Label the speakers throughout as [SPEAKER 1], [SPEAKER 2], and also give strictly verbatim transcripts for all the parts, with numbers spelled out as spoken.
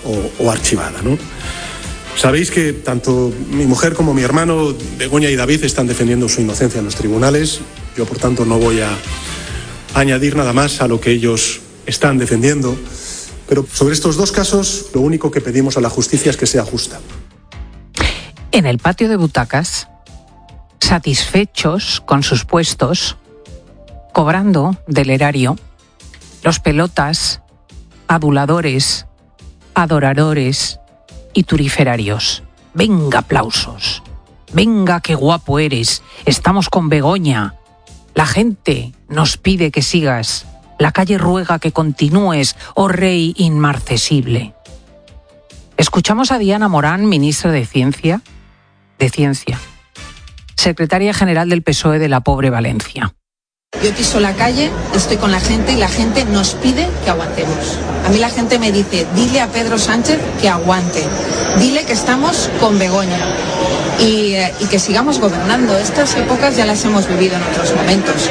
[SPEAKER 1] o, o archivada, ¿no? Sabéis que tanto mi mujer como mi hermano, Begoña y David, están defendiendo su inocencia en los tribunales. Yo, por tanto, no voy a añadir nada más a lo que ellos están defendiendo. Pero sobre estos dos casos, lo único que pedimos a la justicia es que sea justa.
[SPEAKER 2] En el patio de butacas, satisfechos con sus puestos, cobrando del erario, los pelotas, aduladores, adoradores y turiferarios. Venga, aplausos. Venga, qué guapo eres. Estamos con Begoña. La gente nos pide que sigas. La calle ruega que continúes, oh rey inmarcesible. Escuchamos a Diana Morán, ministra de Ciencia, de Ciencia, secretaria general del P S O E de la pobre Valencia.
[SPEAKER 3] Yo piso la calle, estoy con la gente y la gente nos pide que aguantemos. A mí la gente me dice, dile a Pedro Sánchez que aguante, dile que estamos con Begoña y, eh, y que sigamos gobernando. Estas épocas ya las hemos vivido en otros momentos.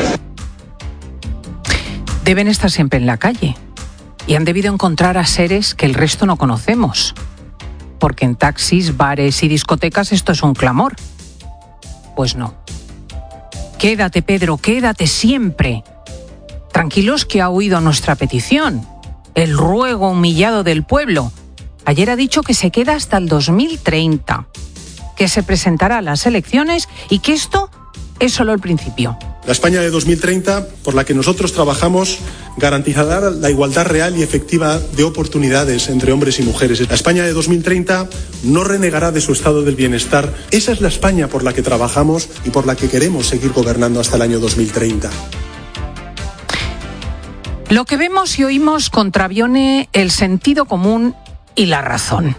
[SPEAKER 2] Deben estar siempre en la calle y han debido encontrar a seres que el resto no conocemos. Porque en taxis, bares y discotecas esto es un clamor. Pues no. Quédate, Pedro, quédate siempre. Tranquilos que ha oído nuestra petición. El ruego humillado del pueblo. Ayer ha dicho que se queda hasta el dos mil treinta, que se presentará a las elecciones y que esto es solo el principio.
[SPEAKER 1] La España de dos mil treinta, por la que nosotros trabajamos, garantizará la igualdad real y efectiva de oportunidades entre hombres y mujeres. La España de dos mil treinta no renegará de su estado del bienestar. Esa es la España por la que trabajamos y por la que queremos seguir gobernando hasta el año dos mil treinta.
[SPEAKER 2] Lo que vemos y oímos contraviene el sentido común y la razón.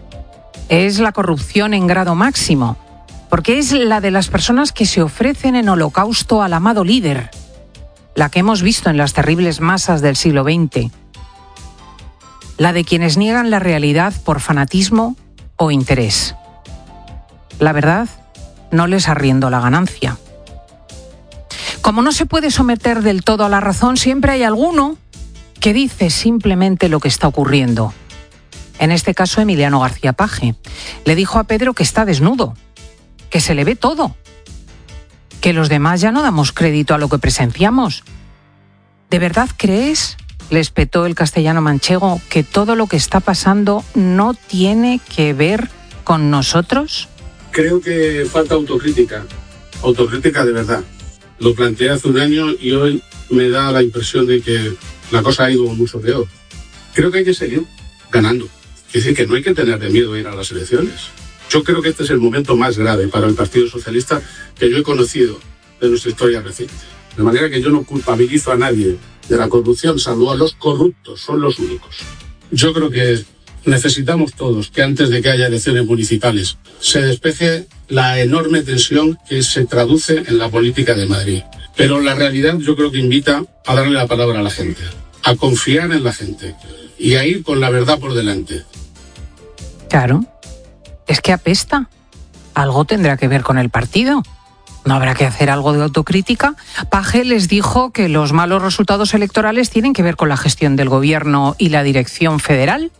[SPEAKER 2] Es la corrupción en grado máximo, porque es la de las personas que se ofrecen en holocausto al amado líder, la que hemos visto en las terribles masas del siglo veinte, la de quienes niegan la realidad por fanatismo o interés. La verdad no les arriendo la ganancia. Como no se puede someter del todo a la razón, siempre hay alguno que dice simplemente lo que está ocurriendo. En este caso, Emiliano García Paje le dijo a Pedro que está desnudo, que se le ve todo, que los demás ya no damos crédito a lo que presenciamos. ¿De verdad crees, le espetó el castellano manchego, que todo lo que está pasando no tiene que ver con nosotros?
[SPEAKER 4] Creo que falta autocrítica, autocrítica de verdad. Lo planteé hace un año y hoy me da la impresión de que la cosa ha ido mucho peor. Creo que hay que seguir ganando. Es decir, que no hay que tener de miedo a ir a las elecciones. Yo creo que este es el momento más grave para el Partido Socialista que yo he conocido de nuestra historia reciente. De manera que yo no culpabilizo a nadie de la corrupción, salvo a los corruptos, son los únicos. Yo creo que necesitamos todos que antes de que haya elecciones municipales se despeje la enorme tensión que se traduce en la política de Madrid. Pero la realidad yo creo que invita a darle la palabra a la gente, a confiar en la gente y a ir con la verdad por delante.
[SPEAKER 2] Claro. Es que apesta. Algo tendrá que ver con el partido. ¿No habrá que hacer algo de autocrítica? Paje les dijo que los malos resultados electorales tienen que ver con la gestión del gobierno y la dirección federal.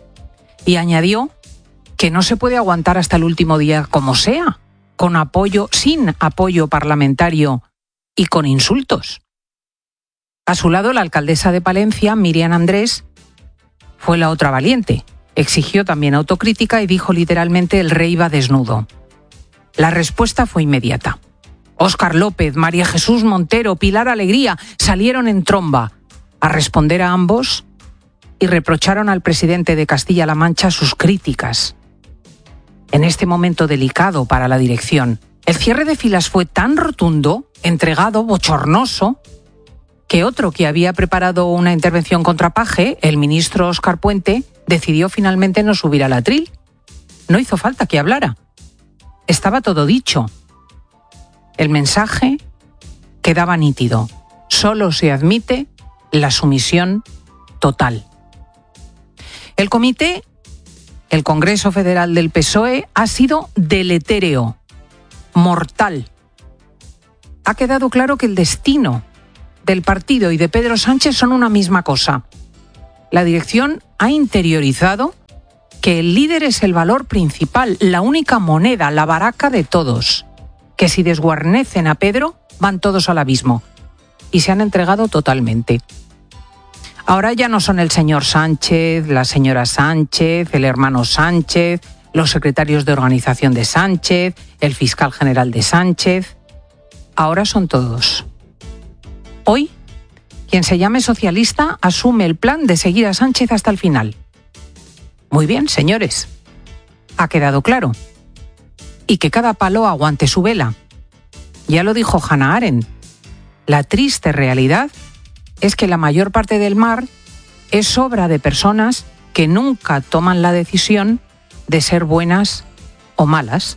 [SPEAKER 2] Y añadió que no se puede aguantar hasta el último día como sea, con apoyo, sin apoyo parlamentario y con insultos. A su lado, la alcaldesa de Palencia, Miriam Andrés, fue la otra valiente. Exigió también autocrítica y dijo literalmente: el rey va desnudo. La respuesta fue inmediata. Óscar López, María Jesús Montero, Pilar Alegría salieron en tromba a responder a ambos y reprocharon al presidente de Castilla-La Mancha sus críticas. En este momento delicado para la dirección, el cierre de filas fue tan rotundo, entregado, bochornoso, que otro que había preparado una intervención contra Paje, el ministro Óscar Puente, decidió finalmente no subir al atril. No hizo falta que hablara. Estaba todo dicho. El mensaje quedaba nítido. Solo se admite la sumisión total. El comité, el Congreso Federal del P S O E, ha sido deletéreo, mortal. Ha quedado claro que el destino del partido y de Pedro Sánchez son una misma cosa. La dirección ha interiorizado que el líder es el valor principal, la única moneda, la baraca de todos, que si desguarnecen a Pedro, van todos al abismo. Y se han entregado totalmente. Ahora ya no son el señor Sánchez, la señora Sánchez, el hermano Sánchez, los secretarios de organización de Sánchez, el fiscal general de Sánchez. Ahora son todos. Hoy, quien se llame socialista asume el plan de seguir a Sánchez hasta el final. Muy bien, señores. Ha quedado claro. Y que cada palo aguante su vela. Ya lo dijo Hannah Arendt. La triste realidad es que la mayor parte del mar es obra de personas que nunca toman la decisión de ser buenas o malas.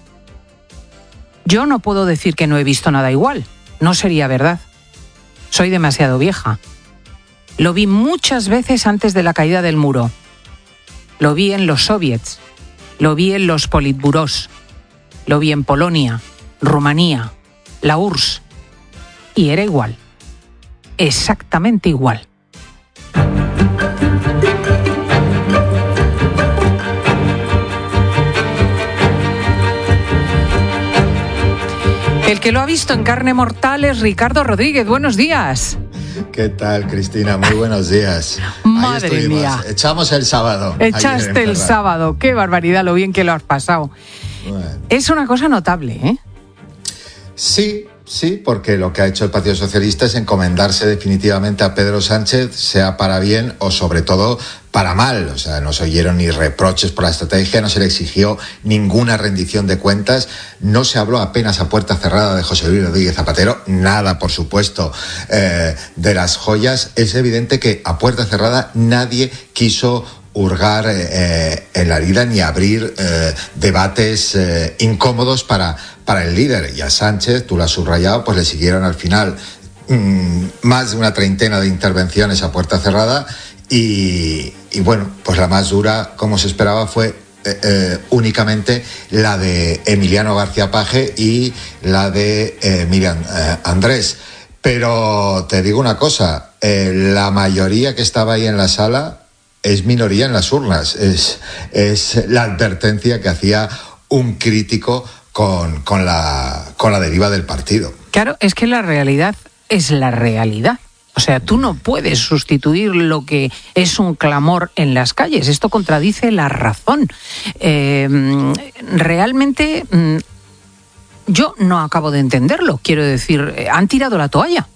[SPEAKER 2] Yo no puedo decir que no he visto nada igual. No sería verdad. Soy demasiado vieja. Lo vi muchas veces antes de la caída del muro. Lo vi en los soviets. Lo vi en los politburós. Lo vi en Polonia, Rumanía, la U R S S. Y era igual. Exactamente igual. El que lo ha visto en carne mortal es Ricardo Rodríguez. Buenos días.
[SPEAKER 5] ¿Qué tal, Cristina? Muy buenos días.
[SPEAKER 2] Madre mía.
[SPEAKER 5] Echamos el sábado.
[SPEAKER 2] Echaste el sábado. Qué barbaridad, lo bien que lo has pasado. Bueno. Es una cosa notable, ¿eh?
[SPEAKER 5] Sí, sí, porque lo que ha hecho el Partido Socialista es encomendarse definitivamente a Pedro Sánchez, sea para bien o sobre todo para mal. O sea, no se oyeron ni reproches por la estrategia, no se le exigió ninguna rendición de cuentas, no se habló apenas a puerta cerrada de José Luis Rodríguez Zapatero, nada, por supuesto, eh, de las joyas. Es evidente que a puerta cerrada nadie quiso hurgar eh, en la herida ni abrir eh, debates eh, incómodos para, para el líder. Y a Sánchez, tú lo has subrayado, pues le siguieron al final mmm, más de una treintena de intervenciones a puerta cerrada y, y bueno, pues la más dura, como se esperaba, fue eh, eh, únicamente la de Emiliano García Paje y la de eh, Miriam eh, Andrés. Pero te digo una cosa, eh, la mayoría que estaba ahí en la sala es minoría en las urnas. Es, es la advertencia que hacía un crítico con, con, la, con la deriva del partido.
[SPEAKER 2] Claro, es que la realidad es la realidad. O sea, tú no puedes sustituir lo que es un clamor en las calles. Esto contradice la razón. Eh, realmente, yo no acabo de entenderlo. Quiero decir, ¿han tirado la toalla?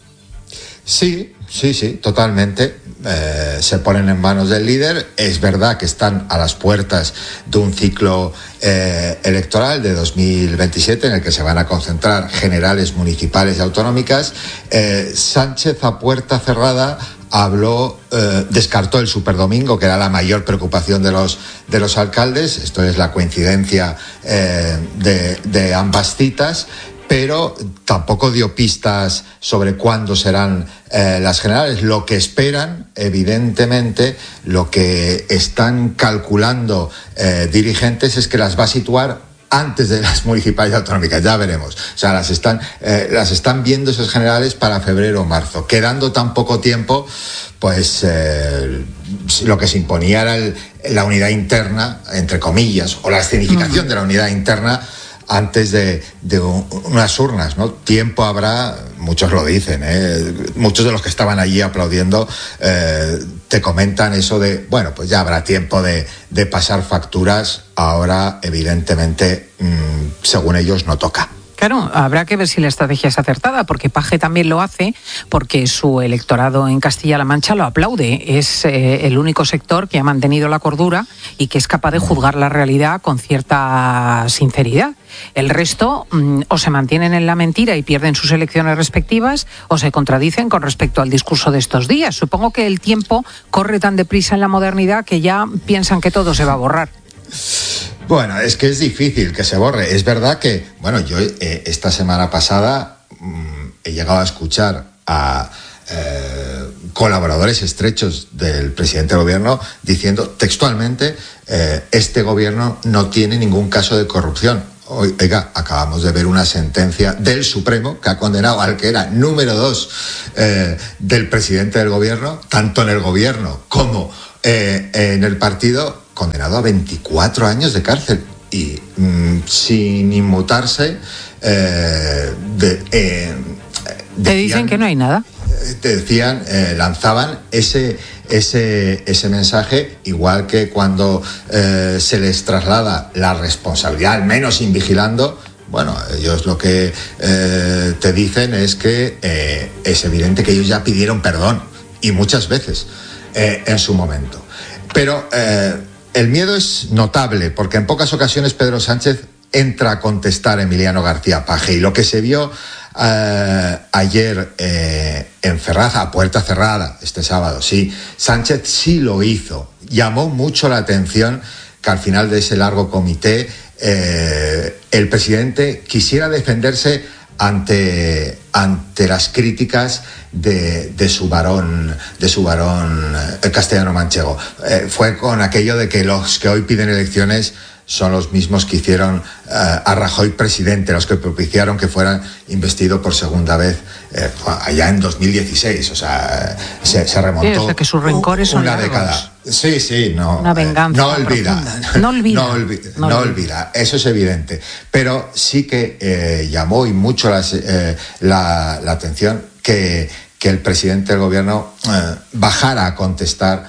[SPEAKER 5] Sí, sí, sí, totalmente. Eh, se ponen en manos del líder. Es verdad que están a las puertas de un ciclo eh, electoral de dos mil veintisiete en el que se van a concentrar generales municipales y autonómicas. Eh, Sánchez a puerta cerrada habló, eh, descartó el superdomingo, que era la mayor preocupación de los de los alcaldes. Esto es la coincidencia eh, de, de ambas citas, pero tampoco dio pistas sobre cuándo serán eh, las generales. Lo que esperan, evidentemente, lo que están calculando eh, dirigentes es que las va a situar antes de las municipales y autonómicas, ya veremos. O sea, las están, eh, las están viendo esas generales para febrero o marzo. Quedando tan poco tiempo, pues eh, lo que se imponía era el, la unidad interna, entre comillas, o la escenificación de la unidad interna antes de, de unas urnas, ¿no? Tiempo habrá, muchos lo dicen, ¿eh? Muchos de los que estaban allí aplaudiendo eh, te comentan eso de, bueno, pues ya habrá tiempo de, de pasar facturas. Ahora, evidentemente, mmm, según ellos, no toca.
[SPEAKER 2] Claro, habrá que ver si la estrategia es acertada, porque Paje también lo hace, porque su electorado en Castilla-La Mancha lo aplaude. Es eh, el único sector que ha mantenido la cordura y que es capaz de juzgar la realidad con cierta sinceridad. El resto mmm, o se mantienen en la mentira y pierden sus elecciones respectivas, o se contradicen con respecto al discurso de estos días. Supongo que el tiempo corre tan deprisa en la modernidad que ya piensan que todo se va a borrar.
[SPEAKER 5] Bueno, es que es difícil que se borre. Es verdad que, bueno, yo eh, esta semana pasada mmm, he llegado a escuchar a eh, colaboradores estrechos del presidente del gobierno diciendo textualmente eh, este gobierno no tiene ningún caso de corrupción. Oiga, acabamos de ver una sentencia del Supremo que ha condenado al que era número dos eh, del presidente del gobierno, tanto en el gobierno como eh, en el partido, condenado a veinticuatro años de cárcel y mmm, sin inmutarse. Eh, de, eh, decían,
[SPEAKER 2] Te dicen que no hay nada.
[SPEAKER 5] Te decían, eh, lanzaban ese, ese, ese mensaje, igual que cuando eh, se les traslada la responsabilidad, al menos invigilando. Bueno, ellos lo que eh, te dicen es que eh, es evidente que ellos ya pidieron perdón, y muchas veces eh, en su momento. Pero eh, el miedo es notable, porque en pocas ocasiones Pedro Sánchez entra a contestar a Emiliano García Paje, y lo que se vio eh, ayer eh, en Ferraz, a puerta cerrada, este sábado, sí, Sánchez sí lo hizo. Llamó mucho la atención que al final de ese largo comité eh, el presidente quisiera defenderse ante, ante las críticas de, de su varón, de su varón eh, castellano manchego. Eh, fue con aquello de que los que hoy piden elecciones son los mismos que hicieron uh, a Rajoy presidente, los que propiciaron que fuera investido por segunda vez eh, allá en dos mil dieciséis. O sea, se, se remontó.
[SPEAKER 2] Sí, o sea, que sus rencores son
[SPEAKER 5] una
[SPEAKER 2] largos.
[SPEAKER 5] década. Sí, sí, no.
[SPEAKER 2] Una venganza.
[SPEAKER 5] Eh, no olvida.
[SPEAKER 2] No olvida.
[SPEAKER 5] No, olvi-
[SPEAKER 2] no,
[SPEAKER 5] no
[SPEAKER 2] olvida.
[SPEAKER 5] olvida. Eso es evidente. Pero sí que eh, llamó y mucho las, eh, la, la atención que, que el presidente del gobierno eh, bajara a contestar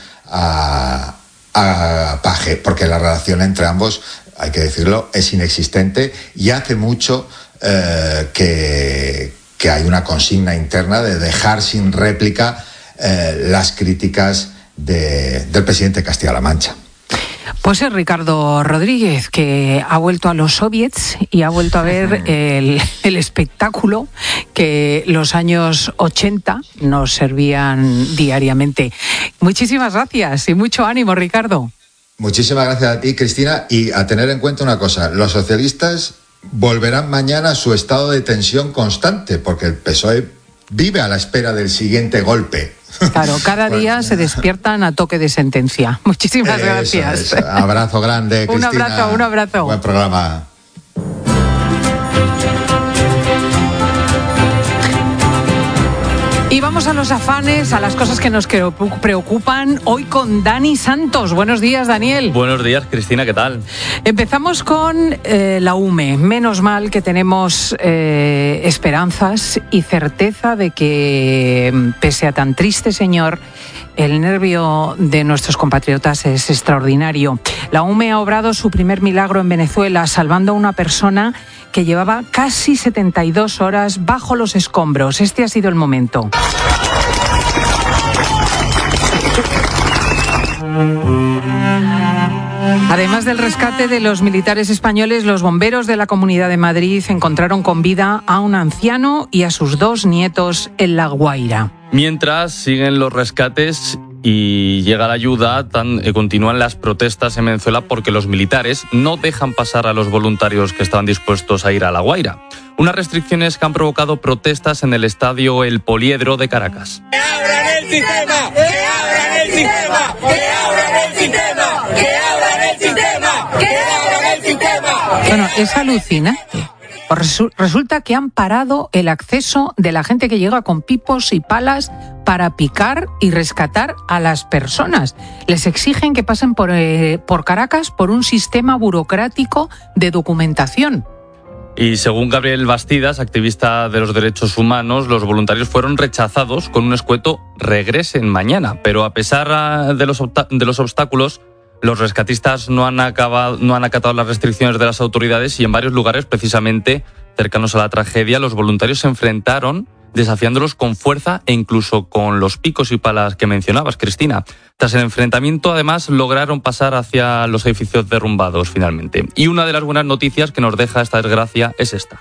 [SPEAKER 5] a. a Paje, porque la relación entre ambos, hay que decirlo, es inexistente, y hace mucho eh, que, que hay una consigna interna de dejar sin réplica eh, las críticas de, del presidente de Castilla-La Mancha.
[SPEAKER 2] Pues es Ricardo Rodríguez, que ha vuelto a los soviets y ha vuelto a ver el, el espectáculo que los años ochenta nos servían diariamente. Muchísimas gracias y mucho ánimo, Ricardo.
[SPEAKER 5] Muchísimas gracias a ti, Cristina, y a tener en cuenta una cosa: los socialistas volverán mañana a su estado de tensión constante, porque el P S O E vive a la espera del siguiente golpe.
[SPEAKER 2] Claro, cada día se despiertan a toque de sentencia. Muchísimas
[SPEAKER 5] Eso
[SPEAKER 2] gracias.
[SPEAKER 5] es. Abrazo grande, Cristina.
[SPEAKER 2] Un abrazo, un abrazo.
[SPEAKER 5] Buen programa.
[SPEAKER 2] Y vamos a los afanes, a las cosas que nos preocupan hoy con Dani Santos. Buenos días, Daniel.
[SPEAKER 6] Buenos días, Cristina, ¿qué tal?
[SPEAKER 2] Empezamos con eh, la U M E. Menos mal que tenemos eh, esperanzas y certeza de que, pese a tan triste señor, el nervio de nuestros compatriotas es extraordinario. La U M E ha obrado su primer milagro en Venezuela, salvando a una persona que llevaba casi setenta y dos horas bajo los escombros. Este ha sido el momento. Además del rescate de los militares españoles, los bomberos de la Comunidad de Madrid encontraron con vida a un anciano y a sus dos nietos en La Guaira.
[SPEAKER 6] Mientras siguen los rescates y llega la ayuda, tan, eh, continúan las protestas en Venezuela porque los militares no dejan pasar a los voluntarios que estaban dispuestos a ir a La Guaira. Unas restricciones que han provocado protestas en el estadio El Poliedro de Caracas.
[SPEAKER 7] ¡Que abran el sistema! ¡Que abran el sistema! ¡Que abran el sistema! ¡Que abran el sistema! ¡Que abran el sistema!
[SPEAKER 2] Bueno, es alucinante. Resulta que han parado el acceso de la gente que llega con pipos y palas para picar y rescatar a las personas. Les exigen que pasen por, eh, por Caracas por un sistema burocrático de documentación.
[SPEAKER 6] Y según Gabriel Bastidas, activista de los derechos humanos, los voluntarios fueron rechazados con un escueto "regresen mañana". Pero a pesar de los, de los obstáculos, los rescatistas no han, acabado, no han acatado las restricciones de las autoridades, y en varios lugares, precisamente cercanos a la tragedia, los voluntarios se enfrentaron desafiándolos con fuerza e incluso con los picos y palas que mencionabas, Cristina. Tras el enfrentamiento, además, lograron pasar hacia los edificios derrumbados finalmente. Y una de las buenas noticias que nos deja esta desgracia es esta.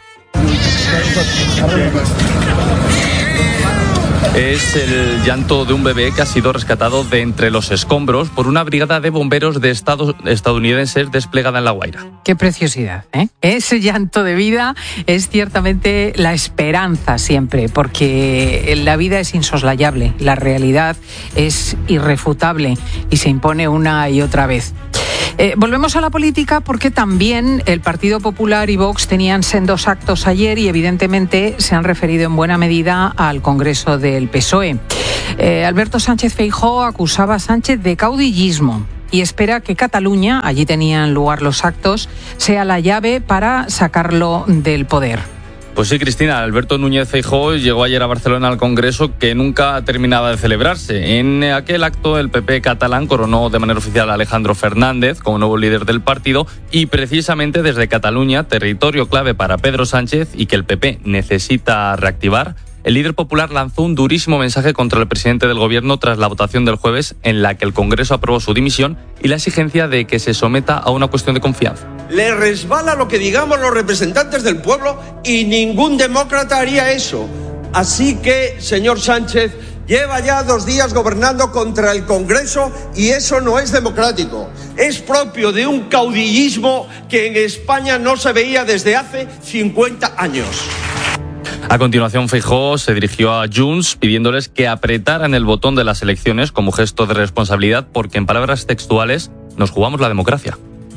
[SPEAKER 6] Es el llanto de un bebé que ha sido rescatado de entre los escombros por una brigada de bomberos de Estados, estadounidenses desplegada en La Guaira.
[SPEAKER 2] Qué preciosidad, ¿eh? Ese llanto de vida es ciertamente la esperanza siempre, porque la vida es insoslayable, la realidad es irrefutable y se impone una y otra vez. Eh, volvemos a la política porque también el Partido Popular y Vox tenían sendos actos ayer y evidentemente se han referido en buena medida al Congreso del P S O E. Eh, Alberto Sánchez Feijóo acusaba a Sánchez de caudillismo. y espera que Cataluña, allí tenían lugar los actos, sea la llave para sacarlo del poder.
[SPEAKER 6] Pues sí, Cristina, Alberto Núñez Feijóo llegó ayer a Barcelona al Congreso que nunca terminaba de celebrarse. En aquel acto el P P catalán coronó de manera oficial a Alejandro Fernández como nuevo líder del partido y precisamente desde Cataluña, territorio clave para Pedro Sánchez y que el P P necesita reactivar, el líder popular lanzó un durísimo mensaje contra el presidente del gobierno tras la votación del jueves en la que el Congreso aprobó su dimisión y la exigencia de que se someta a una cuestión de confianza.
[SPEAKER 8] Le resbala lo que digamos los representantes del pueblo y ningún demócrata haría eso. Así que, señor Sánchez, lleva ya dos días gobernando contra el Congreso y eso no es democrático. Es propio de un caudillismo que en España no se veía desde hace cincuenta años.
[SPEAKER 6] A continuación, Feijóo se dirigió a Junts pidiéndoles que apretaran el botón de las elecciones como gesto de responsabilidad porque, en palabras textuales, nos jugamos la democracia.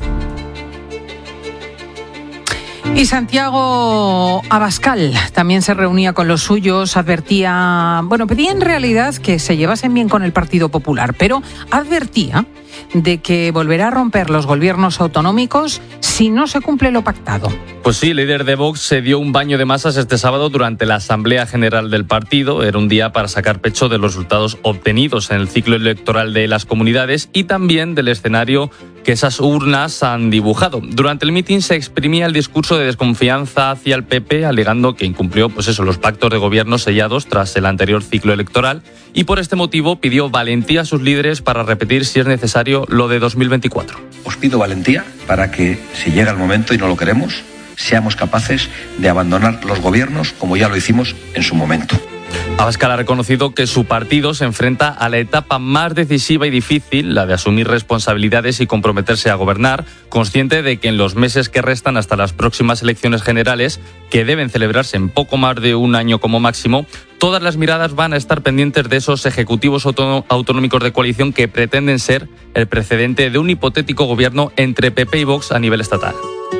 [SPEAKER 2] Y Santiago Abascal también se reunía con los suyos, advertía, bueno, pedía en realidad que se llevasen bien con el Partido Popular, pero advertía de que volverá a romper los gobiernos autonómicos si no se cumple lo pactado.
[SPEAKER 6] Pues sí, el líder de Vox se dio un baño de masas este sábado durante la Asamblea General del partido. Era un día para sacar pecho de los resultados obtenidos en el ciclo electoral de las comunidades y también del escenario que esas urnas han dibujado. Durante el mitin se exprimía el discurso de desconfianza hacia el P P, alegando que incumplió pues eso, los pactos de gobierno sellados tras el anterior ciclo electoral y por este motivo pidió valentía a sus líderes para repetir, si es necesario, lo de dos mil veinticuatro.
[SPEAKER 9] Os pido valentía para que, si llega el momento y no lo queremos, seamos capaces de abandonar los gobiernos como ya lo hicimos en su momento.
[SPEAKER 6] Abascal ha reconocido que su partido se enfrenta a la etapa más decisiva y difícil, la de asumir responsabilidades y comprometerse a gobernar, consciente de que en los meses que restan hasta las próximas elecciones generales, que deben celebrarse en poco más de un año como máximo, todas las miradas van a estar pendientes de esos ejecutivos autonómicos de coalición que pretenden ser el precedente de un hipotético gobierno entre P P y Vox a nivel estatal.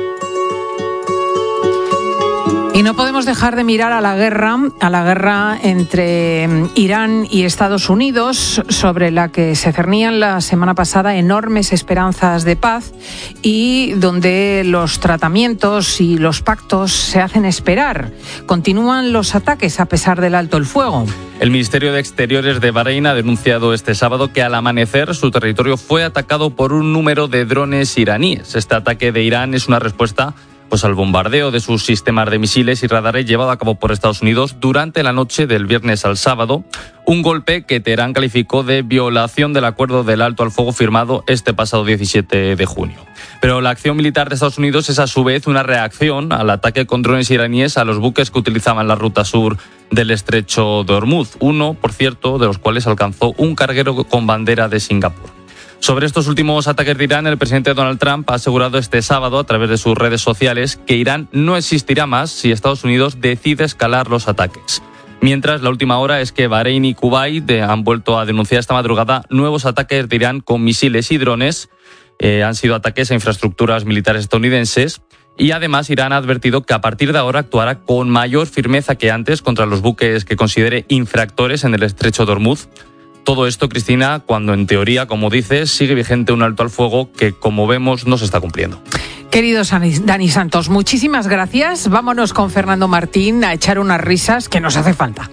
[SPEAKER 2] Y no podemos dejar de mirar a la guerra, a la guerra entre Irán y Estados Unidos, sobre la que se cernían la semana pasada enormes esperanzas de paz y donde los tratamientos y los pactos se hacen esperar. Continúan los ataques a pesar del alto el fuego.
[SPEAKER 6] El Ministerio de Exteriores de Bahrein ha denunciado este sábado que al amanecer su territorio fue atacado por un número de drones iraníes. Este ataque de Irán es una respuesta pues al bombardeo de sus sistemas de misiles y radares llevado a cabo por Estados Unidos durante la noche del viernes al sábado, un golpe que Teherán calificó de violación del acuerdo del alto al fuego firmado este pasado diecisiete de junio. Pero la acción militar de Estados Unidos es a su vez una reacción al ataque con drones iraníes a los buques que utilizaban la ruta sur del estrecho de Hormuz, uno, por cierto, de los cuales alcanzó un carguero con bandera de Singapur. Sobre estos últimos ataques de Irán, el presidente Donald Trump ha asegurado este sábado a través de sus redes sociales que Irán no existirá más si Estados Unidos decide escalar los ataques. Mientras, la última hora es que Bahrein y Kuwait han vuelto a denunciar esta madrugada nuevos ataques de Irán con misiles y drones. Eh, han sido ataques a infraestructuras militares estadounidenses. Y además Irán ha advertido que a partir de ahora actuará con mayor firmeza que antes contra los buques que considere infractores en el estrecho de Hormuz. Todo esto, Cristina, cuando en teoría, como dices, sigue vigente un alto al fuego que, como vemos, no se está cumpliendo.
[SPEAKER 2] Querido Dani Santos, muchísimas gracias. Vámonos con Fernando Martín a echar unas risas que nos hace falta.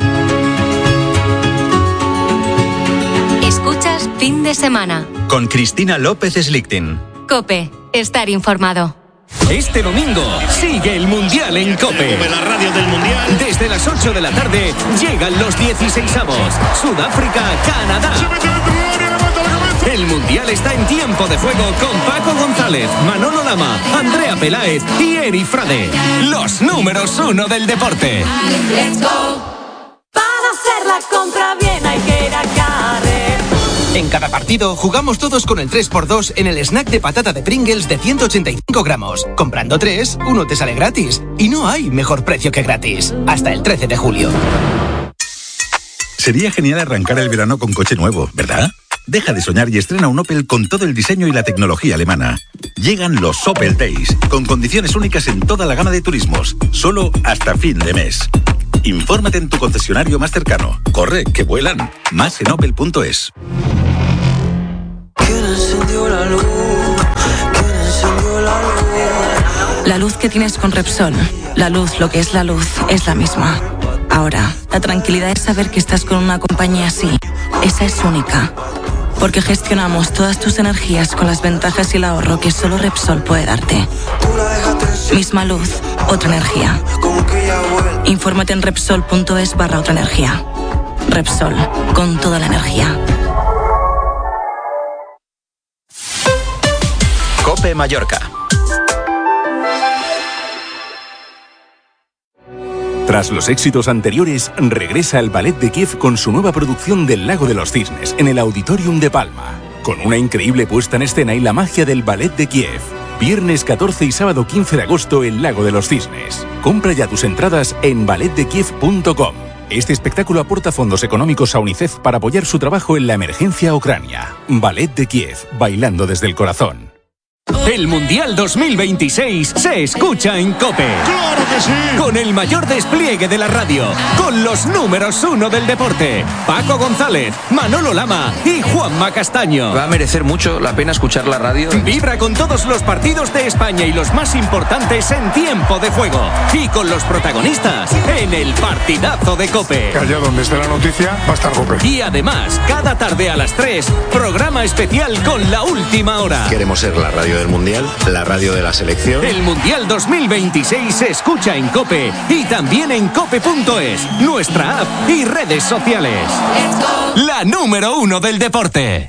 [SPEAKER 10] Escuchas Fin de Semana
[SPEAKER 11] con Cristina López Slichting.
[SPEAKER 10] COPE, estar informado.
[SPEAKER 12] Este domingo sigue el Mundial en COPE.
[SPEAKER 13] La radio del Mundial.
[SPEAKER 12] Desde las ocho de la tarde llegan los dieciseisavos. Sudáfrica, Canadá. El Mundial está en tiempo de juego con Paco González, Manolo Lama, Andrea Peláez y Eri Frade. Los números uno del deporte.
[SPEAKER 14] Let's go. Para hacer la compra bien hay que ir a Carrefour.
[SPEAKER 12] En cada partido jugamos todos con el tres por dos en el snack de patata de Pringles de ciento ochenta y cinco gramos. Comprando tres, uno te sale gratis. Y no hay mejor precio que gratis. Hasta el trece de julio.
[SPEAKER 15] Sería genial arrancar el verano con coche nuevo, ¿verdad? Deja de soñar y estrena un Opel con todo el diseño y la tecnología alemana. Llegan los Opel Days, con condiciones únicas en toda la gama de turismos, solo hasta fin de mes. Infórmate en tu concesionario más cercano. Corre, que vuelan. Más en opel punto es.
[SPEAKER 13] ¿Quién encendió la luz? ¿Quién encendió la luz?
[SPEAKER 16] La luz que tienes con Repsol, la luz, lo que es la luz, es la misma. Ahora, la tranquilidad es saber que estás con una compañía así. Esa es única. Porque gestionamos todas tus energías con las ventajas y el ahorro que solo Repsol puede darte. Misma luz, otra energía. Infórmate en Repsol.es barra otra energía. Repsol, con toda la energía.
[SPEAKER 11] COPE Mallorca.
[SPEAKER 17] Tras los éxitos anteriores, regresa el Ballet de Kiev con su nueva producción del Lago de los Cisnes en el Auditorium de Palma. Con una increíble puesta en escena y la magia del Ballet de Kiev. Viernes catorce y sábado quince de agosto el Lago de los Cisnes. Compra ya tus entradas en ballet de kiev punto com. Este espectáculo aporta fondos económicos a UNICEF para apoyar su trabajo en la emergencia a Ucrania. Ballet de Kiev, bailando desde el corazón.
[SPEAKER 12] El Mundial dos mil veintiséis se escucha en COPE.
[SPEAKER 18] ¡Claro que sí!
[SPEAKER 12] Con el mayor despliegue de la radio, con los números uno del deporte, Paco González, Manolo Lama y Juanma Castaño.
[SPEAKER 19] Va a merecer mucho la pena escuchar la radio.
[SPEAKER 12] Vibra con todos los partidos de España y los más importantes en tiempo de juego. Y con los protagonistas en el partidazo de COPE.
[SPEAKER 18] Que allá donde esté la noticia va a estar COPE.
[SPEAKER 12] Y además, cada tarde a las tres, programa especial con la última hora.
[SPEAKER 20] Queremos ser la radio del Mundial, la radio de la selección.
[SPEAKER 12] El Mundial dos mil veintiséis se escucha en COPE y también en cope punto es, nuestra app y redes sociales. La número uno del deporte.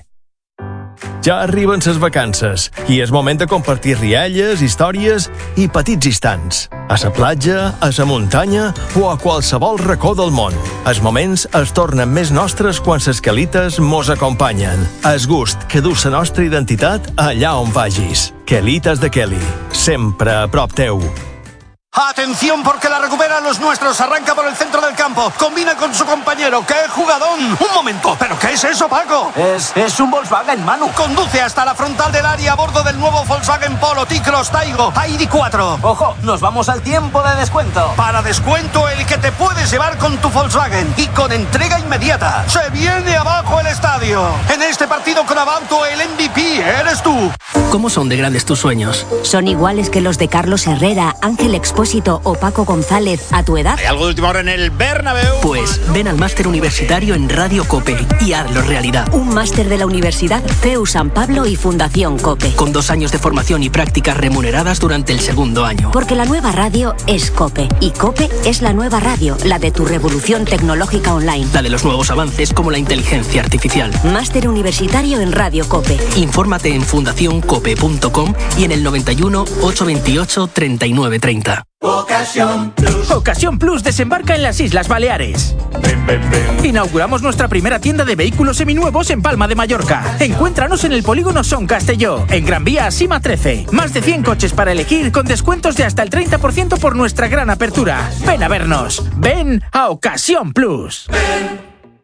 [SPEAKER 21] Ja arriben ses vacances i és moment de compartir rialles, històries i petits instants. A la platja, a la muntanya o a qualsevol racó del món. Els moments es tornen més nostres quan ses quelites mos acompanyen. El gust que du la nostra identitat allà on vagis. Quelites de Kelly, sempre a prop teu.
[SPEAKER 22] Atención porque la recuperan los nuestros. Arranca por el centro del campo. Combina con su compañero. ¡Qué jugadón! Un momento. ¿Pero qué es eso, Paco?
[SPEAKER 23] Es, es un Volkswagen, Manu.
[SPEAKER 22] Conduce hasta la frontal del área a bordo del nuevo Volkswagen Polo T-Cross Taigo I D cuatro.
[SPEAKER 23] Ojo, nos vamos al tiempo de descuento.
[SPEAKER 22] Para descuento el que te puedes llevar con tu Volkswagen y con entrega inmediata. Se viene abajo el estadio. En este partido con Abauto el M V P eres tú.
[SPEAKER 24] ¿Cómo son de grandes tus sueños?
[SPEAKER 25] Son iguales que los de Carlos Herrera, Ángel Expósito o Paco González a tu edad.
[SPEAKER 22] ¿Hay algo de última hora en el Bernabéu?
[SPEAKER 24] Pues ven al máster universitario en Radio COPE y hazlo realidad.
[SPEAKER 25] Un máster de la Universidad C E U San Pablo y Fundación COPE.
[SPEAKER 24] Con dos años de formación y prácticas remuneradas durante el segundo año.
[SPEAKER 25] Porque la nueva radio es COPE y COPE es la nueva radio, la de tu revolución tecnológica online.
[SPEAKER 24] La de los nuevos avances como la inteligencia artificial.
[SPEAKER 25] Máster universitario en Radio COPE.
[SPEAKER 24] Infórmate en fundación cope punto com y en el noventa y uno, ochocientos veintiocho, treinta y nueve treinta.
[SPEAKER 26] Ocasión Plus. Ocasión Plus desembarca en las Islas Baleares.
[SPEAKER 18] Ven, ven, ven.
[SPEAKER 26] Inauguramos nuestra primera tienda de vehículos seminuevos en Palma de Mallorca. Encuéntranos en el polígono Son Castelló, en Gran Vía Sima trece. Más de cien coches para elegir con descuentos de hasta el treinta por ciento por nuestra gran apertura. Ven a vernos. Ven a Ocasión Plus. Ven.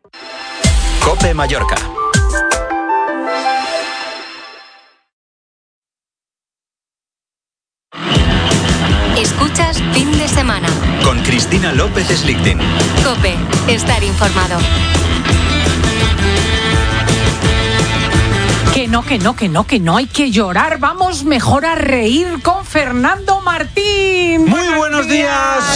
[SPEAKER 11] COPE Mallorca.
[SPEAKER 10] Escuchas Fin de Semana.
[SPEAKER 11] Con Cristina López Slichting.
[SPEAKER 10] COPE. Estar informado.
[SPEAKER 2] Que no, que no, que no, que no hay que llorar. Vamos mejor a reír con Fernando Martín.
[SPEAKER 8] Muy buenos días,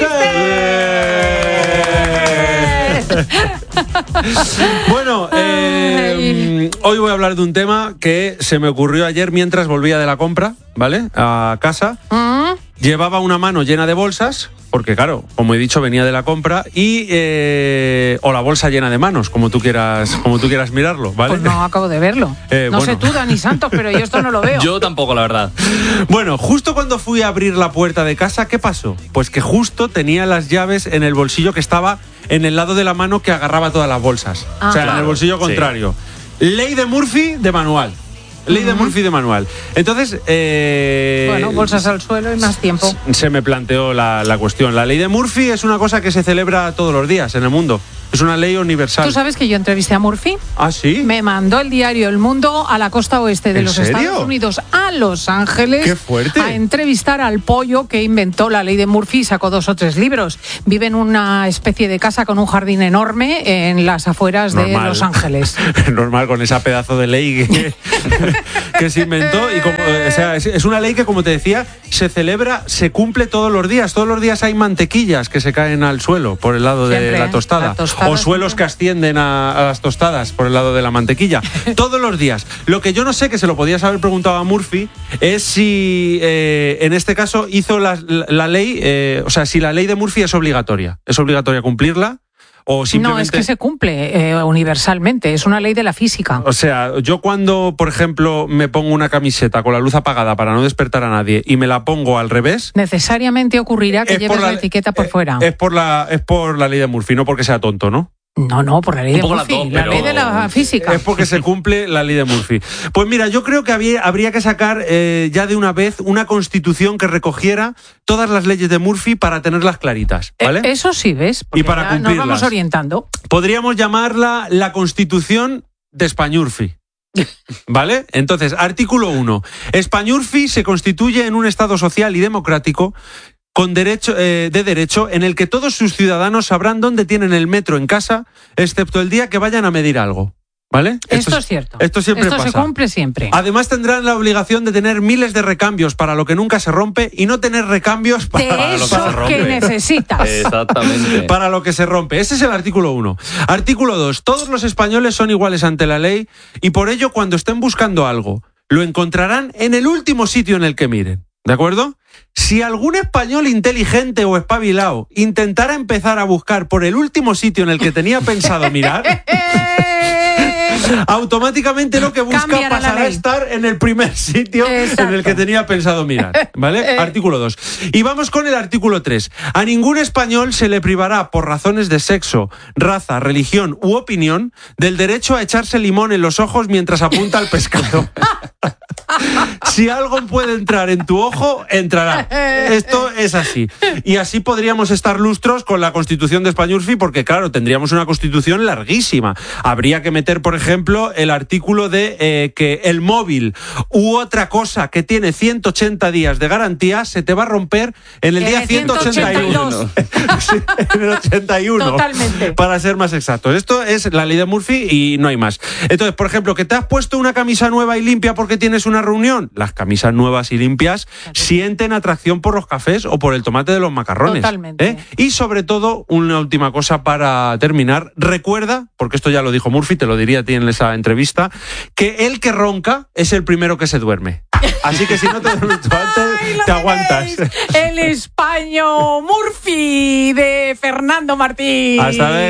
[SPEAKER 8] Cristel. Bueno, eh, hoy voy a hablar de un tema que se me ocurrió ayer mientras volvía de la compra, ¿vale? A casa. ¿Mm? Llevaba una mano llena de bolsas, porque claro, como he dicho, venía de la compra, y eh, o la bolsa llena de manos, como tú quieras, como tú quieras mirarlo, ¿vale?
[SPEAKER 2] Pues no acabo de verlo. Eh, no bueno. sé tú, Dani Santos, pero yo esto no lo veo.
[SPEAKER 6] Yo tampoco, la verdad.
[SPEAKER 8] Bueno, justo cuando fui a abrir la puerta de casa, ¿qué pasó? Pues que justo tenía las llaves en el bolsillo que estaba en el lado de la mano que agarraba todas las bolsas. Ah, o sea, claro. En el bolsillo contrario. Sí. Ley de Murphy de manual. Ley de Murphy de manual. Entonces, eh,
[SPEAKER 2] bueno, bolsas al suelo y más tiempo.
[SPEAKER 8] Se me planteó la, la cuestión. La ley de Murphy es una cosa que se celebra todos los días en el mundo.
[SPEAKER 1] Es una ley universal.
[SPEAKER 2] ¿Tú sabes que yo entrevisté a Murphy?
[SPEAKER 1] ¿Ah, sí?
[SPEAKER 2] Me mandó el diario El Mundo a la costa oeste de
[SPEAKER 1] ¿En
[SPEAKER 2] los
[SPEAKER 1] serio?
[SPEAKER 2] Estados Unidos, a Los Ángeles.
[SPEAKER 1] ¡Qué fuerte!
[SPEAKER 2] A entrevistar al pollo que inventó la ley de Murphy y sacó dos o tres libros. Vive en una especie de casa con un jardín enorme en las afueras
[SPEAKER 1] Normal.
[SPEAKER 2] de Los Ángeles.
[SPEAKER 1] Normal, con esa pedazo de ley que, que se inventó. Y como, o sea, es, es una ley que, como te decía, se celebra, se cumple todos los días. Todos los días hay mantequillas que se caen al suelo por el lado de
[SPEAKER 2] Siempre,
[SPEAKER 1] la tostada.
[SPEAKER 2] la tostada
[SPEAKER 1] o suelos
[SPEAKER 2] siempre.
[SPEAKER 1] que ascienden a, a las tostadas por el lado de la mantequilla. Todos los días. Lo que yo no sé, que se lo podías haber preguntado a Murphy, es si eh, en este caso hizo la, la, la ley, eh, o sea, si la ley de Murphy es obligatoria. ¿Es obligatoria cumplirla? O simplemente...
[SPEAKER 2] No, es que se cumple eh, universalmente, es una ley de la física.
[SPEAKER 1] O sea, yo cuando, por ejemplo, me pongo una camiseta con la luz apagada para no despertar a nadie y me la pongo al revés...
[SPEAKER 2] Necesariamente ocurrirá que
[SPEAKER 1] es
[SPEAKER 2] lleves
[SPEAKER 1] por
[SPEAKER 2] la,
[SPEAKER 1] la-
[SPEAKER 2] etiqueta por fuera.
[SPEAKER 1] Es por la es por la ley de Murphy, no porque sea tonto, ¿no?
[SPEAKER 2] No, no, por la ley
[SPEAKER 6] Un
[SPEAKER 2] de
[SPEAKER 6] poco las
[SPEAKER 2] Murphy,
[SPEAKER 6] dos,
[SPEAKER 2] la
[SPEAKER 6] pero-
[SPEAKER 2] ley de la física.
[SPEAKER 1] Es porque se cumple la ley de Murphy. Pues mira, yo creo que había, habría que sacar eh, ya de una vez una constitución que recogiera todas las leyes de Murphy para tenerlas claritas, ¿vale?
[SPEAKER 2] Eh, Eso sí, ¿ves? Porque
[SPEAKER 1] Y para
[SPEAKER 2] ya nos
[SPEAKER 1] cumplirlas.
[SPEAKER 2] vamos orientando.
[SPEAKER 1] Podríamos llamarla la Constitución de Españurfi. ¿Vale? Entonces, artículo uno. Españurfi se constituye en un Estado social y democrático con derecho, eh, de derecho en el que todos sus ciudadanos sabrán dónde tienen el metro en casa, excepto el día que vayan a medir algo. ¿Vale?
[SPEAKER 2] Esto, es cierto.
[SPEAKER 1] Esto siempre
[SPEAKER 2] Esto
[SPEAKER 1] pasa.
[SPEAKER 2] se cumple siempre.
[SPEAKER 1] Además tendrán la obligación de tener miles de recambios para lo que nunca se rompe y no tener recambios para,
[SPEAKER 2] De
[SPEAKER 1] para lo que se
[SPEAKER 2] eso
[SPEAKER 1] rompe.
[SPEAKER 2] que necesitas.
[SPEAKER 6] Exactamente.
[SPEAKER 1] Para lo que se rompe. Ese es el artículo uno. Artículo dos. Todos los españoles son iguales ante la ley y por ello cuando estén buscando algo, lo encontrarán en el último sitio en el que miren. ¿De acuerdo? Si algún español inteligente o espabilado intentara empezar a buscar por el último sitio en el que tenía pensado mirar, automáticamente lo que busca
[SPEAKER 2] Cambiará la
[SPEAKER 1] pasará a
[SPEAKER 2] ley.
[SPEAKER 1] estar en el primer sitio
[SPEAKER 2] Exacto.
[SPEAKER 1] en el que tenía pensado mirar. ¿Vale? Artículo dos. Y vamos con el artículo tres. A ningún español se le privará por razones de sexo, raza, religión u opinión del derecho a echarse limón en los ojos mientras apunta al pescado. Si algo puede entrar en tu ojo, entrará. Esto es así. Y así podríamos estar lustros con la Constitución de Españurfi porque, claro, tendríamos una Constitución larguísima. Habría que meter, por ejemplo, el artículo de eh, que el móvil u otra cosa que tiene ciento ochenta días de garantía se te va a romper en el
[SPEAKER 2] En
[SPEAKER 1] día
[SPEAKER 2] el
[SPEAKER 1] ciento ochenta y uno. Sí, en el ochenta y uno.
[SPEAKER 2] Totalmente.
[SPEAKER 1] Para ser más exactos. Esto es la ley de Murphy y no hay más. Entonces, por ejemplo, que te has puesto una camisa nueva y limpia porque tienes una reunión. Las camisas nuevas y limpias sienten atracción por los cafés o por el tomate de los macarrones.
[SPEAKER 2] Totalmente.
[SPEAKER 1] ¿eh? Y sobre todo, una última cosa para terminar. Recuerda, porque esto ya lo dijo Murphy, te lo diría a ti en esa entrevista, que el que ronca es el primero que se duerme. Así que si no te duermes tú antes,
[SPEAKER 2] Ay, lo
[SPEAKER 1] te aguantas.
[SPEAKER 2] tenéis. El Españo Murphy de Fernando Martín.
[SPEAKER 1] Hasta luego.